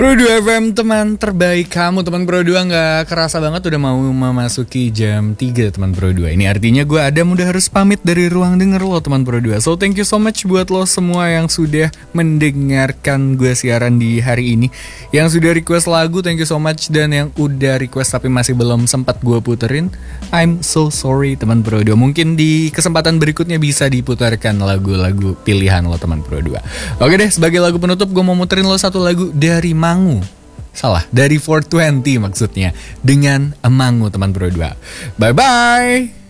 Pro 2 FM, teman terbaik kamu. Teman Pro 2, gak kerasa banget udah mau memasuki jam 3 teman Pro 2. Ini artinya gue Adam udah harus pamit dari ruang denger lo teman Pro 2. So thank you so much buat lo semua yang sudah mendengarkan gue siaran di hari ini. Yang sudah request lagu, thank you so much. Dan yang udah request tapi masih belum sempat gue puterin, I'm so sorry teman Pro 2. Mungkin di kesempatan berikutnya bisa diputarkan lagu-lagu pilihan lo teman Pro 2. Oke deh, sebagai lagu penutup gue mau muterin lo satu lagu dari Mangu. Salah, dari 420 maksudnya. Dengan Mangu teman Pro 2. Bye-bye.